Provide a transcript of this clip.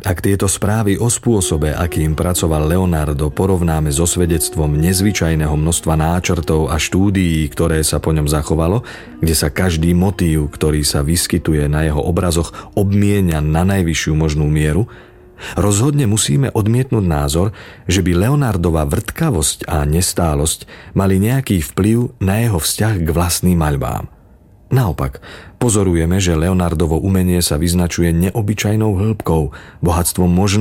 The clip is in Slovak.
Ak tieto správy o spôsobe, akým pracoval Leonardo, porovnáme so svedectvom nezvyčajného množstva náčrtov a štúdií, ktoré sa po ňom zachovalo, kde sa každý motív, ktorý sa vyskytuje na jeho obrazoch, obmienia na najvyššiu možnú mieru, rozhodne musíme odmietnúť názor, že by Leonardova vrtkavosť a nestálosť mali nejaký vplyv na jeho vzťah k vlastným maľbám. Naopak, pozorujeme, že Leonardovo umenie sa vyznačuje neobyčajnou hĺbkou, bohatstvom možností